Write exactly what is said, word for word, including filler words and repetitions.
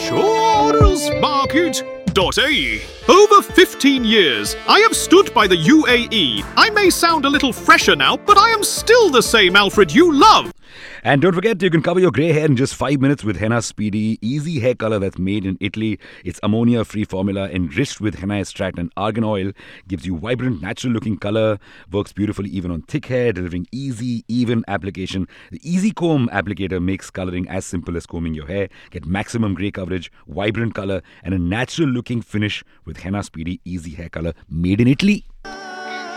Charles Market dot A E. Over fifteen years, I have stood by the U A E. I may sound a little fresher now, but I am still the same Alfred you love. And don't forget, you can cover your grey hair in just five minutes with Henna Speedy. Easy hair color that's made in Italy. It's ammonia-free formula enriched with henna extract and argan oil. Gives you vibrant, natural-looking color. Works beautifully even on thick hair, delivering easy, even application. The Easy Comb applicator makes coloring as simple as combing your hair. Get maximum grey coverage, vibrant color, and a natural-looking finish with Henna Speedy Easy Hair Color made in Italy.